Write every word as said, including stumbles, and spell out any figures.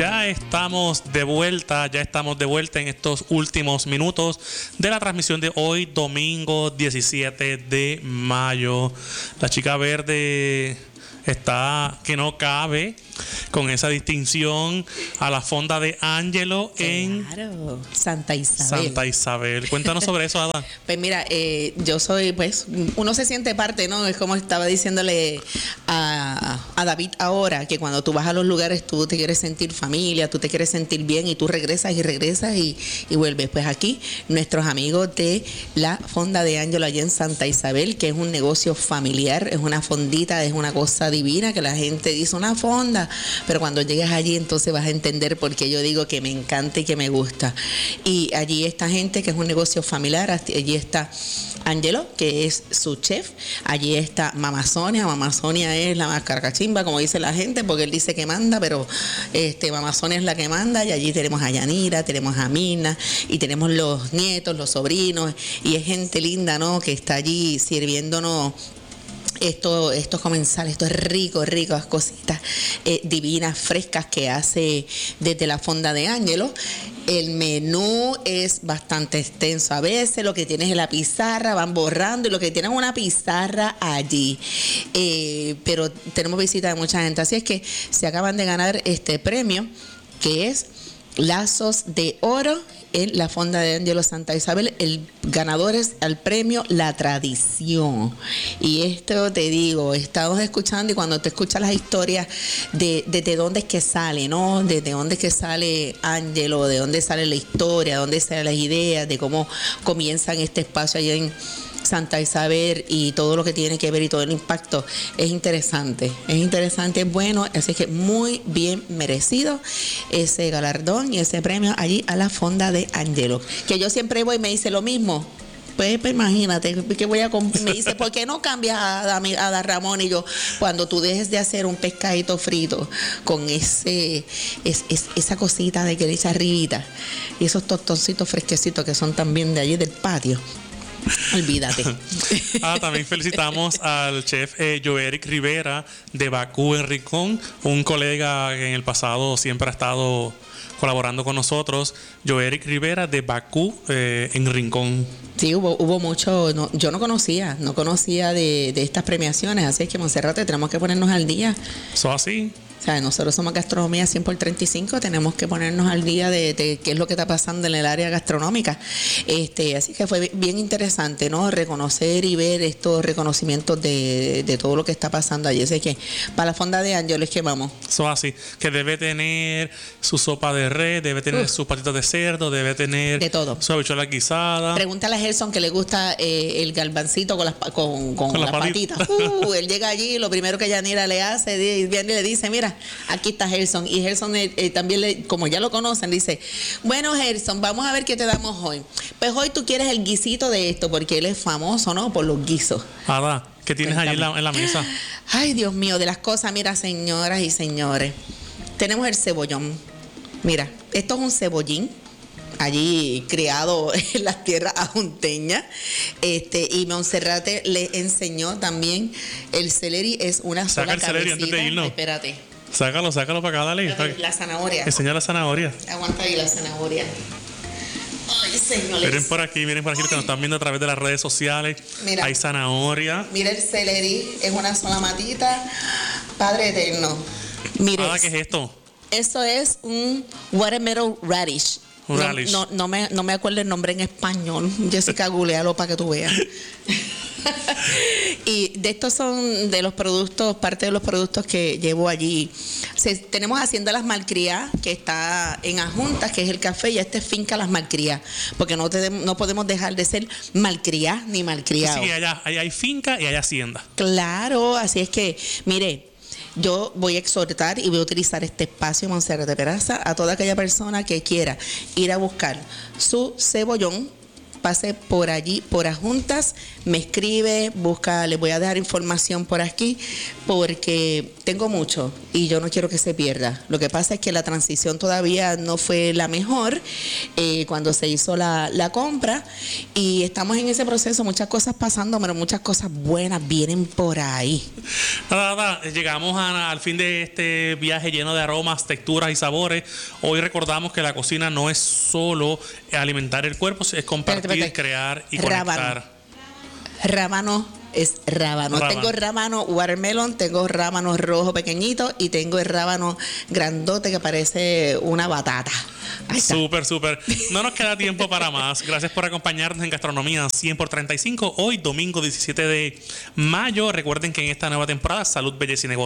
Ya estamos de vuelta, ya estamos de vuelta en estos últimos minutos de la transmisión de hoy, domingo diecisiete de mayo. La chica verde está que no cabe con esa distinción a la fonda de Ángelo en claro, Santa Isabel. Santa Isabel. Cuéntanos sobre eso, Ada. Pues mira, eh, yo soy, pues, uno se siente parte, ¿no? Es como estaba diciéndole a, a David ahora, que cuando tú vas a los lugares tú te quieres sentir familia, tú te quieres sentir bien y tú regresas y regresas y, y vuelves. Pues aquí, nuestros amigos de la fonda de Ángelo allá en Santa Isabel, que es un negocio familiar, es una fondita, es una cosa divina que la gente dice una fonda, pero cuando llegues allí entonces vas a entender por qué yo digo que me encanta y que me gusta. Y allí esta gente que es un negocio familiar, allí está Ángelo, que es su chef, allí está Mama Sonia, Mama Sonia es la más carcachimba, como dice la gente, porque él dice que manda, pero este Mama Sonia es la que manda, y allí tenemos a Yanira, tenemos a Mina, y tenemos los nietos, los sobrinos, y es gente linda, ¿no?, que está allí sirviéndonos Esto, estos comensales, esto es rico, rico, las cositas eh, divinas, frescas que hace desde la fonda de Ángelo. El menú es bastante extenso. A veces lo que tienes es la pizarra, van borrando, y lo que tienen es una pizarra allí. Eh, pero tenemos visita de mucha gente. Así es que se acaban de ganar este premio, que es Lazos de Oro en la fonda de Ángelo Santa Isabel. El ganador es el premio La Tradición. Y esto te digo, estamos escuchando, y cuando te escuchas las historias de, de, de dónde es que sale, ¿no? De, de dónde es que sale Ángelo, de dónde sale la historia, de dónde salen las ideas, de cómo comienzan este espacio allá en Santa Isabel y todo lo que tiene que ver y todo el impacto, es interesante, es interesante, es bueno, así que muy bien merecido ese galardón y ese premio allí a la fonda de Ángelo, que yo siempre voy y me dice lo mismo. Pues, pues imagínate que voy a comp- me dice, ¿por qué no cambias a, a, a Da Ramón? Y yo, cuando tú dejes de hacer un pescadito frito con ese es, es, esa cosita de que le echa arribita y esos tostoncitos fresquecitos que son también de allí del patio, olvídate. Ah, también felicitamos al chef eh, Joeric Rivera de Bakú en Rincón, un colega que en el pasado siempre ha estado colaborando con nosotros. Joeric Rivera de Bakú eh, en Rincón. Sí, hubo, hubo mucho, no, yo no conocía, no conocía de, de estas premiaciones, así es que Monserrate tenemos que ponernos al día. ¿Eso así? O sea, nosotros somos Gastronomía cien por treinta y cinco, tenemos que ponernos al día de, de qué es lo que está pasando en el área gastronómica. Este, así que fue bien interesante, ¿no? Reconocer y ver estos reconocimientos de, de todo lo que está pasando allí. Así que para la fonda de Ángelo es que vamos. Eso así, que debe tener su sopa de red, debe tener Uf. sus patitas de cerdo, debe tener de todo. Su habichuela guisada. Pregúntale a Gerson que le gusta eh, el garbancito con las, con, con con las la patitas. Uh, él llega allí, lo primero que Yanira le hace, viene y le dice, mira, aquí está Gerson. Y Gerson eh, eh, también, le, como ya lo conocen, dice, bueno, Gerson, vamos a ver qué te damos hoy. Pues hoy tú quieres el guisito de esto, porque él es famoso, ¿no?, por los guisos. Ada, ¿qué tienes allí en la, en la mesa? Ay, Dios mío, de las cosas, mira, señoras y señores, tenemos el cebollón. Mira, esto es un cebollín, allí criado en las tierras ajunteñas, este, y Monserrate le enseñó también el celery, es una Saca sola el celery cabecita. antes de irnos. Espérate. Sácalo, sácalo para acá, dale. Espérate, la zanahoria. Enseña la zanahoria. Aguanta ahí la zanahoria. Ay, señores. Miren por aquí, miren por aquí, que nos están viendo a través de las redes sociales. Mira, hay zanahoria. Mira el celery, es una sola matita. Padre eterno. Mire. Ah, ¿qué es esto? Eso es un watermelon radish. Un no, radish. No, no, me, no me acuerdo el nombre en español. Jessica, googlealo para que tú veas. Y de estos son de los productos, parte de los productos que llevo allí. Se, tenemos Hacienda Las Malcriadas, que está en Ajuntas, que es el café, y este es Finca Las Malcriadas, porque no, te, no podemos dejar de ser malcriadas ni malcriados. Sí, allá, allá hay finca y hay hacienda. Claro, así es que, mire, yo voy a exhortar y voy a utilizar este espacio, Monserrate Peraza, a toda aquella persona que quiera ir a buscar su cebollón pase por allí, por Adjuntas, me escribe, busca, les voy a dejar información por aquí, porque tengo mucho y yo no quiero que se pierda. Lo que pasa es que la transición todavía no fue la mejor eh, cuando se hizo la, la compra, y estamos en ese proceso, muchas cosas pasando, pero muchas cosas buenas vienen por ahí. Nada, nada, llegamos a, al fin de este viaje lleno de aromas, texturas y sabores. Hoy recordamos que la cocina no es solo alimentar el cuerpo, es compartir, espérate, espérate. crear y rábano. conectar. Rábano es rábano. rábano. Tengo rábano watermelon, tengo rábano rojo pequeñito y tengo el rábano grandote que parece una batata. Súper, súper. No nos queda tiempo para más. Gracias por acompañarnos en Gastronomía cien por treinta y cinco. Hoy, domingo diecisiete de mayo. Recuerden que en esta nueva temporada, Salud, Belleza y Negocios